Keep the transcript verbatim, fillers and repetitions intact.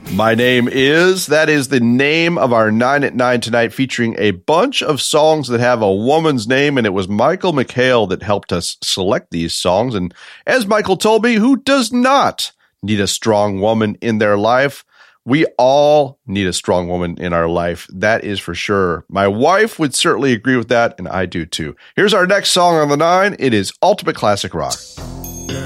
My name is, that is the name of our nine at nine tonight, featuring a bunch of songs that have a woman's name, and it was Michael McHale that helped us select these songs. And as Michael told me, who does not need a strong woman in their life? We all need a strong woman in our life. That is for sure. My wife would certainly agree with that, and I do too. Here's our next song on the nine. It is Ultimate Classic Rock.